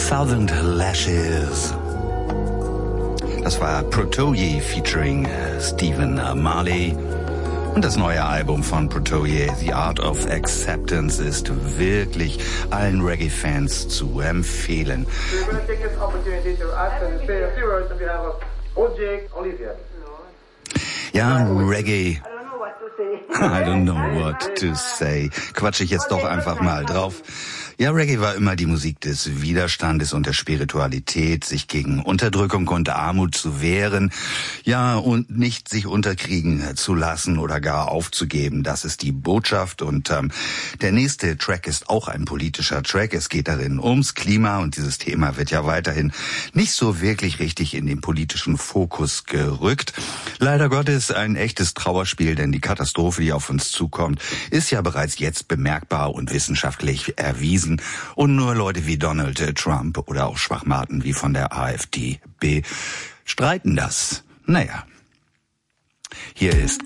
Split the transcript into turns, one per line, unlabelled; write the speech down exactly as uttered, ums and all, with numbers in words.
Thousand Lashes. Das war Protoje featuring Stephen Marley. Und das neue Album von Protoje, The Art of Acceptance, ist wirklich allen Reggae-Fans zu empfehlen. Ja, Reggae. I don't know what to say. Quatsche ich jetzt doch einfach mal drauf. Ja, Reggae war immer die Musik des Widerstandes und der Spiritualität, sich gegen Unterdrückung und Armut zu wehren, ja, und nicht sich unterkriegen zu lassen oder gar aufzugeben. Das ist die Botschaft. Und ähm, der nächste Track ist auch ein politischer Track. Es geht darin ums Klima und dieses Thema wird ja weiterhin nicht so wirklich richtig in den politischen Fokus gerückt. Leider Gottes ein echtes Trauerspiel, denn die Katastrophe, die auf uns zukommt, ist ja bereits jetzt bemerkbar und wissenschaftlich erwiesen. Und nur Leute wie Donald Trump oder auch Schwachmaten wie von der AfD bestreiten das. Naja, hier ist